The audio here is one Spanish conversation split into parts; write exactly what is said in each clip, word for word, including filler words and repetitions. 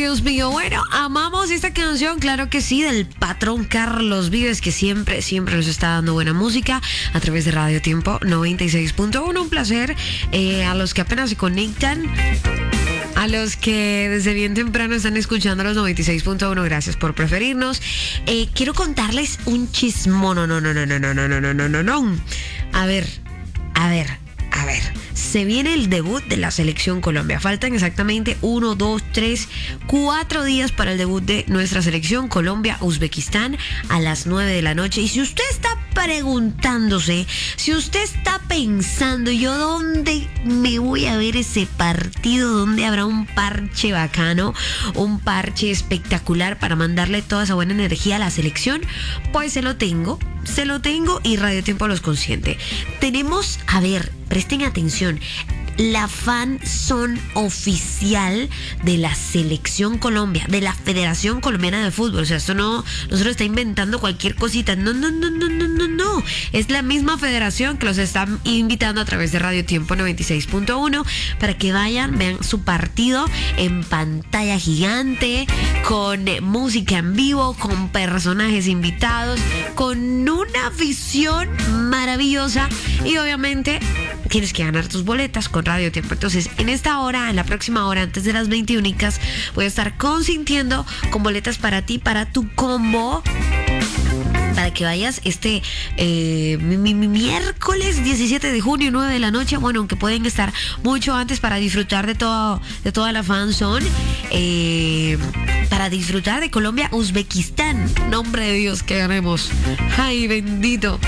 Dios mío. Bueno, amamos esta canción, claro que sí, del patrón Carlos Vives, que siempre, siempre nos está dando buena música a través de Radio Tiempo noventa y seis punto uno. Un placer eh, a los que apenas se conectan. A los que desde bien temprano están escuchando los noventa y seis punto uno, gracias por preferirnos. Eh, quiero contarles un chismón. No, no, no, no, no, no, no, no, no, no, no. A ver, a ver, a ver. Se viene el debut de la Selección Colombia. Faltan exactamente uno, dos, tres, cuatro días para el debut de nuestra Selección Colombia-Uzbekistán a las nueve de la noche. Y si usted está preguntándose, si usted está pensando, ¿yo dónde me voy a ver ese partido? ¿Dónde habrá un parche bacano, un parche espectacular para mandarle toda esa buena energía a la selección? Pues se lo tengo, se lo tengo y Radio Tiempo los consiente. Tenemos, a ver, presten atención, la fan zone oficial de la Selección Colombia, de la Federación Colombiana de Fútbol. O sea, esto no, no se lo está inventando cualquier cosita. No, no, no, no, no, no, no. Es la misma federación que los está invitando a través de Radio Tiempo noventa y seis punto uno para que vayan, vean su partido en pantalla gigante, con música en vivo, con personajes invitados, con una visión maravillosa y obviamente tienes que ganar tus boletas con Radio Tiempo. Entonces, en esta hora, en la próxima hora, antes de las veinte únicas, voy a estar consintiendo con boletas para ti, para tu combo, para que vayas este eh, mi, mi, mi miércoles diecisiete de junio, nueve de la noche. Bueno, aunque pueden estar mucho antes para disfrutar de, todo, de toda la fanzone. Eh, para disfrutar de Colombia-Uzbekistán. Nombre de Dios, que ganemos. ¡Ay, bendito!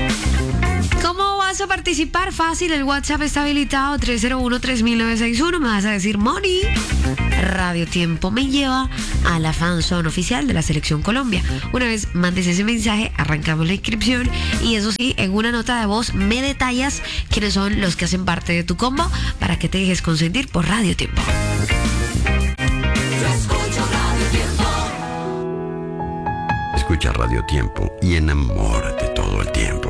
¿Cómo vas a participar? Fácil, el WhatsApp está habilitado tres cero uno, tres mil novecientos sesenta y uno. Me vas a decir, Moni, Radio Tiempo me lleva a la fanzone oficial de la Selección Colombia. Una vez mandes ese mensaje, arrancamos la inscripción y eso sí, en una nota de voz me detallas quiénes son los que hacen parte de tu combo para que te dejes consentir por Radio Tiempo. Escucha Radio Tiempo y enamórate todo el tiempo.